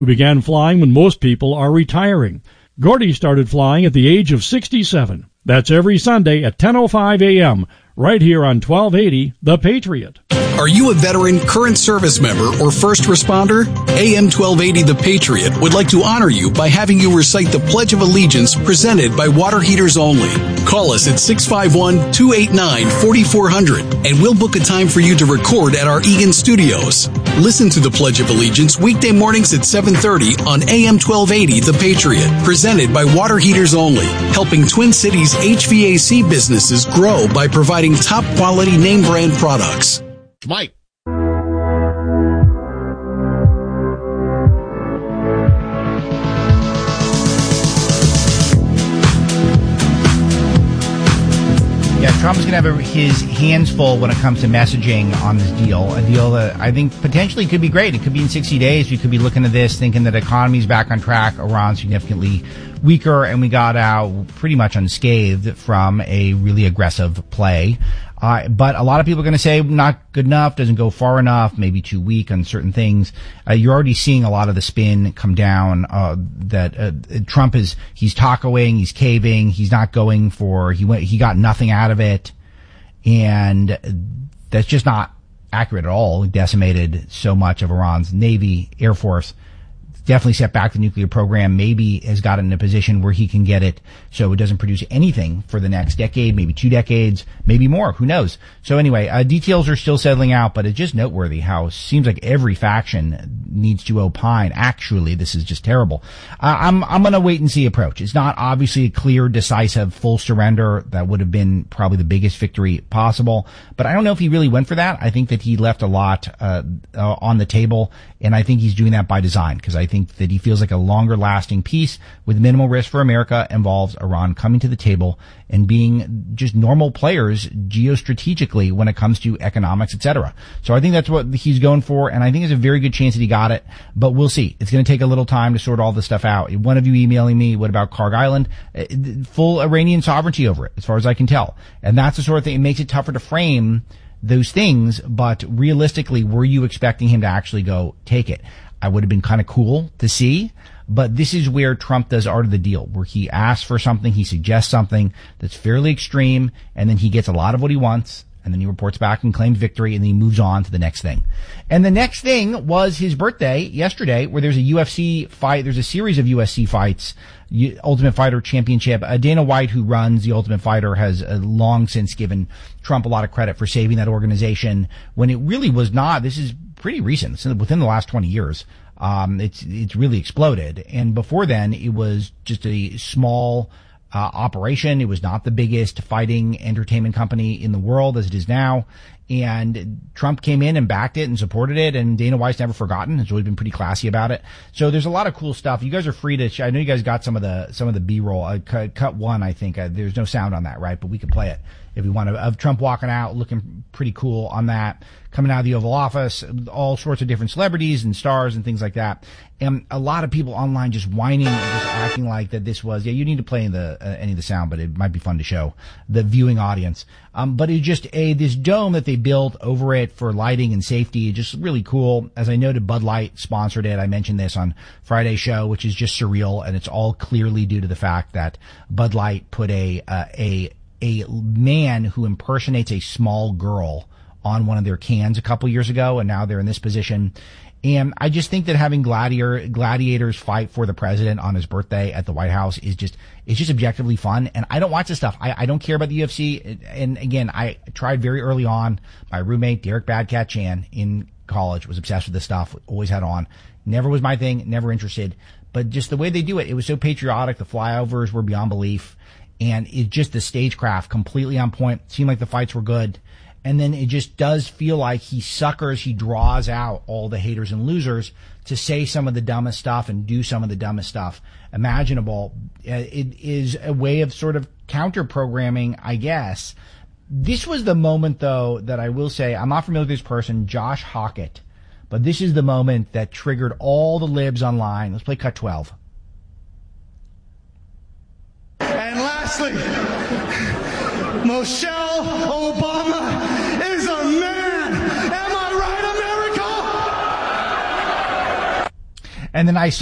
who began flying when most people are retiring. Gordy started flying at the age of 67. That's every Sunday at 10:05 a.m., right here on 1280 The Patriot. Are you a veteran, current service member, or first responder? AM 1280 The Patriot would like to honor you by having you recite the Pledge of Allegiance presented by Water Heaters Only. Call us at 651-289-4400 and we'll book a time for you to record at our Eagan studios. Listen to the Pledge of Allegiance weekday mornings at 7:30 on AM 1280 The Patriot, presented by Water Heaters Only, helping Twin Cities HVAC businesses grow by providing top quality name brand products. Mike. Yeah, Trump's going to have his hands full when it comes to messaging on this deal, a deal that I think potentially could be great. It could be in 60 days. We could be looking at this thinking that economy's back on track, Iran significantly weaker, and we got out pretty much unscathed from a really aggressive play. But a lot of people are going to say not good enough, doesn't go far enough, maybe too weak on certain things. You're already seeing a lot of the spin come down, that Trump he's tacoing, he's caving, he's not going for, he got nothing out of it. And that's just not accurate at all. He decimated so much of Iran's Navy, Air Force. Definitely set back the nuclear program, maybe has gotten in a position where he can get it so it doesn't produce anything for the next decade, maybe 2 decades, maybe more, who knows. So anyway, details are still settling out, but it's just noteworthy how it seems like every faction needs to opine, actually, this is just terrible. I'm gonna wait and see approach. It's not obviously a clear, decisive, full surrender. That would have been probably the biggest victory possible, but I don't know if he really went for that. I think that he left a lot on the table, and I think he's doing that by design, because I think that he feels like a longer lasting peace with minimal risk for America involves Iran coming to the table and being just normal players geostrategically when it comes to economics, etc. So I think that's what he's going for, and I think there's a very good chance that he got it, but we'll see. It's going to take a little time to sort all this stuff out. One of you emailing me, what about Karg Island? Full Iranian sovereignty over it, as far as I can tell. And that's the sort of thing, it makes it tougher to frame those things, but realistically, were you expecting him to actually go take it? I would have been kind of cool to see, but this is where Trump does art of the deal, where he asks for something, he suggests something that's fairly extreme, and then he gets a lot of what he wants, and then he reports back and claims victory, and then he moves on to the next thing. And the next thing was his birthday yesterday, where there's a UFC fight, there's a series of UFC fights, Ultimate Fighter Championship. Dana White, who runs the Ultimate Fighter, has long since given Trump a lot of credit for saving that organization when it really was not. This is pretty recent. It's within the last 20 years. It's really exploded. And before then, it was just a small operation. It was not the biggest fighting entertainment company in the world as it is now. And Trump came in and backed it and supported it, and Dana White's never forgotten. Has always been pretty classy about it. So there's a lot of cool stuff. You guys are free to. I know you guys got some of the B-roll. Cut one, I think. There's no sound on that, right? But we can play it if we want to. Of Trump walking out, looking pretty cool on that, coming out of the Oval Office, all sorts of different celebrities and stars and things like that. And a lot of people online just whining and just acting like that this was, you need to play any of the sound, but it might be fun to show the viewing audience. But it's just this dome that they built over it for lighting and safety, just really cool. As I noted, Bud Light sponsored it. I mentioned this on Friday's show, which is just surreal, and it's all clearly due to the fact that Bud Light put a man who impersonates a small girl on one of their cans a couple years ago, and now they're in this position. And I just think that having gladiators fight for the president on his birthday at the White House is just objectively fun. And I don't watch this stuff. I don't care about the UFC. And again, I tried very early on. My roommate, Derek Badcat Chan, in college was obsessed with this stuff, always had on. Never was my thing, never interested. But just the way they do it was so patriotic. The flyovers were beyond belief. And it just, the stagecraft completely on point. Seemed like the fights were good. And then it just does feel like he draws out all the haters and losers to say some of the dumbest stuff and do some of the dumbest stuff imaginable. It is a way of sort of counter-programming, I guess. This was the moment, though, that I will say, I'm not familiar with this person, Josh Hockett, but this is the moment that triggered all the libs online. Let's play cut 12. And lastly, Michelle Obama is a man. Am I right, America? And then I